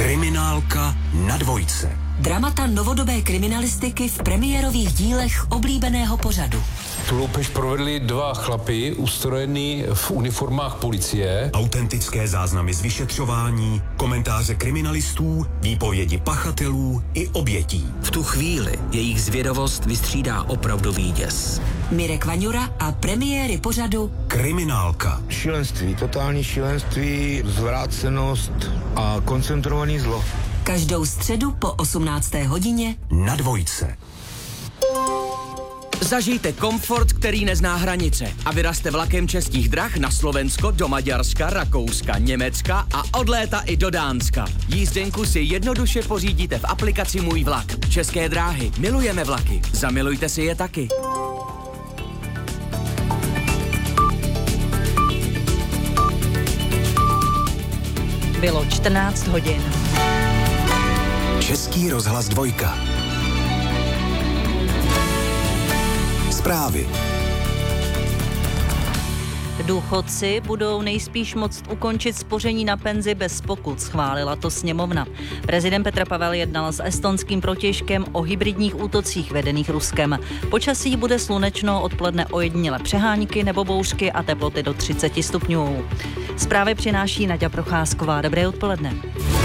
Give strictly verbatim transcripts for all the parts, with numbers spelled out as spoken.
Kriminálka na dvojce. Dramata novodobé kriminalistiky v premiérových dílech oblíbeného pořadu. Tu loupež provedli dva chlapy, ustrojený v uniformách policie. Autentické záznamy z vyšetřování, komentáře kriminalistů, výpovědi pachatelů i obětí. V tu chvíli jejich zvědavost vystřídá opravdový děs. Mirek Vaňura a premiéry pořadu Kriminálka. Šílenství, totální šílenství, zvrácenost a koncentrovaný zlo. Každou středu po osmnácté hodině na dvojce. Zažijte komfort, který nezná hranice a vyrazte vlakem Českých drah na Slovensko, do Maďarska, Rakouska, Německa a od léta i do Dánska. Jízdenku si jednoduše pořídíte v aplikaci Můj vlak. České dráhy, milujeme vlaky, zamilujte si je taky. Bylo čtrnáct hodin. Český rozhlas dvojka. Zprávy. Důchodci budou nejspíš moct ukončit spoření na penzi bez pokut, schválila to sněmovna. Prezident Petr Pavel jednal s estonským protějškem o hybridních útocích vedených Ruskem. Počasí bude slunečno, odpoledne ojediněle přehánky nebo bouřky a teploty do třicet stupňů. Zprávy přináší Naďa Procházková. Dobré odpoledne.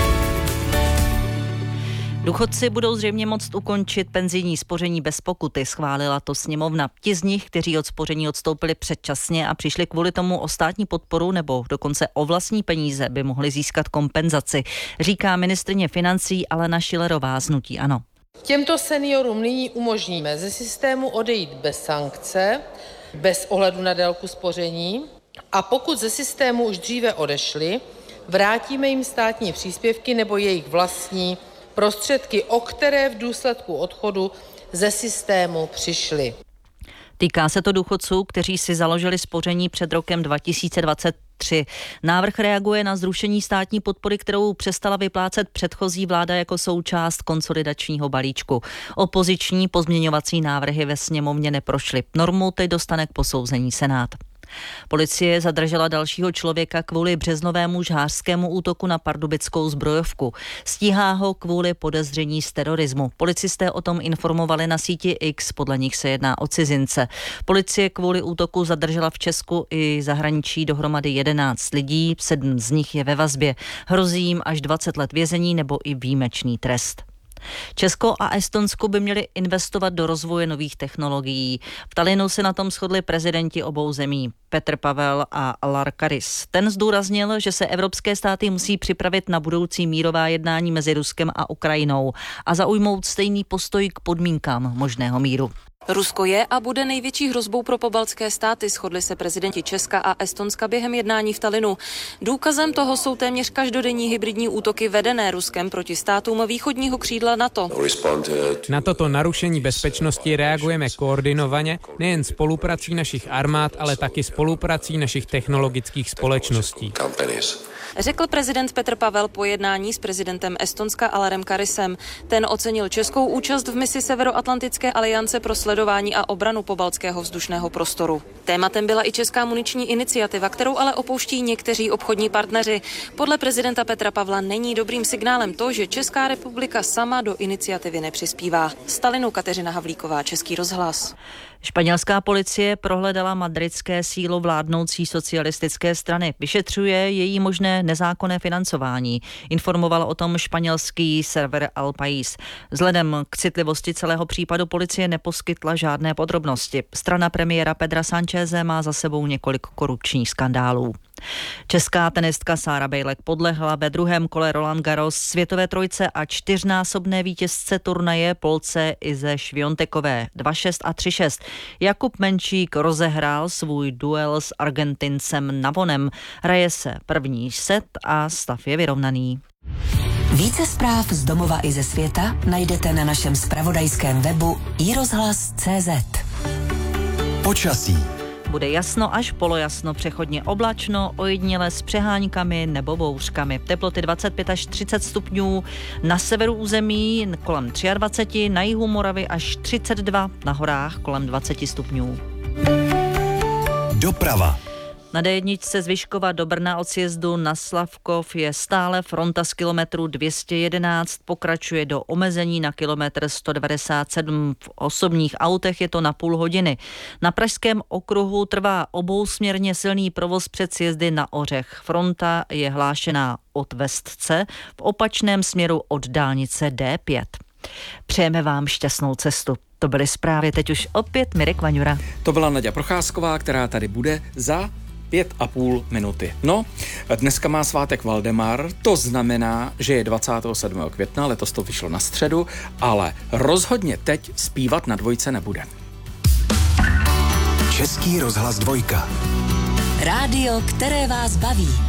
Důchodci budou zřejmě moct ukončit penzijní spoření bez pokuty, schválila to sněmovna. Ti z nich, kteří od spoření odstoupili předčasně a přišli kvůli tomu o státní podporu nebo dokonce o vlastní peníze, by mohli získat kompenzaci, říká ministryně financí Alena Schillerová z hnutí ANO. Těmto seniorům nyní umožníme ze systému odejít bez sankce, bez ohledu na délku spoření, a pokud ze systému už dříve odešli, vrátíme jim státní příspěvky nebo jejich vlastní prostředky, o které v důsledku odchodu ze systému přišli. Týká se to důchodců, kteří si založili spoření před rokem dva tisíce dvacet tři. Návrh reaguje na zrušení státní podpory, kterou přestala vyplácet předchozí vláda jako součást konsolidačního balíčku. Opoziční pozměňovací návrhy ve sněmovně neprošly. Normu teď dostane k posouzení Senát. Policie zadržela dalšího člověka kvůli březnovému žhářskému útoku na pardubickou zbrojovku. Stíhá ho kvůli podezření z terorismu. Policisté o tom informovali na síti X, podle nich se jedná o cizince. Policie kvůli útoku zadržela v Česku i zahraničí dohromady jedenáct lidí, sedm z nich je ve vazbě. Hrozí jim až dvacet let vězení nebo i výjimečný trest. Česko a Estonsko by měli investovat do rozvoje nových technologií. V Tallinnu se na tom shodli prezidenti obou zemí, Petr Pavel a Alar Karis. Ten zdůraznil, že se evropské státy musí připravit na budoucí mírová jednání mezi Ruskem a Ukrajinou a zaujmout stejný postoj k podmínkám možného míru. Rusko je a bude největší hrozbou pro pobaltské státy, shodli se prezidenti Česka a Estonska během jednání v Tallinnu. Důkazem toho jsou téměř každodenní hybridní útoky vedené Ruskem proti státům východního křídla NATO. Na toto narušení bezpečnosti reagujeme koordinovaně, nejen spoluprací našich armád, ale taky spoluprací našich technologických společností. Řekl prezident Petr Pavel po jednání s prezidentem Estonska Alarem Karisem. Ten ocenil českou účast v misi Severoatlantické aliance pro sledování a obranu pobaltského vzdušného prostoru. Tématem byla i česká muniční iniciativa, kterou ale opouští někteří obchodní partneři. Podle prezidenta Petra Pavla není dobrým signálem to, že Česká republika sama do iniciativy nepřispívá. Z Tallinnu Kateřina Havlíková, Český rozhlas. Španělská policie prohledala madridské sídlo vládnoucí socialistické strany. Vyšetřuje její možné nezákonné financování. Informoval o tom španělský server El País. Vzhledem k citlivosti celého případu policie neposkytla žádné podrobnosti. Strana premiéra Pedra Sancheze má za sebou několik korupčních skandálů. Česká tenistka Sára Bejlek podlehla ve druhém kole Roland Garros světové trojce a čtyřnásobné vítězce turnaje Polce Ize Šviontekové dva šest a tři šest. Jakub Menčík rozehrál svůj duel s Argentincem Navonem. Hraje se první set a stav je vyrovnaný. Více zpráv z domova i ze světa najdete na našem zpravodajském webu i rozhlas tečka cé zet. Počasí. Bude jasno až polojasno, přechodně oblačno, ojediněle s přeháňkami nebo bouřkami. Teploty dvacet pět až třicet stupňů, na severu území kolem dvacet tři, na jihu Moravy až třicet dva, na horách kolem dvacet stupňů. Doprava. Na dé jedna z Vyškova do Brna od sjezdu na Slavkov je stále fronta z kilometru dvě stě jedenáct, pokračuje do omezení na kilometr sto devadesát sedm. V osobních autech je to na půl hodiny. Na pražském okruhu trvá obousměrně silný provoz před sjezdy na Ořech. Fronta je hlášená od Vestce, v opačném směru od dálnice dé pět. Přejeme vám šťastnou cestu. To byly zprávy, teď už opět Mirek Vaňura. To byla Naďa Procházková, která tady bude za pět a půl minuty. No, dneska má svátek Valdemar, to znamená, že je dvacátého sedmého května, letos to vyšlo na středu, ale rozhodně teď zpívat na dvojce nebude. Český rozhlas dvojka. Rádio, které vás baví.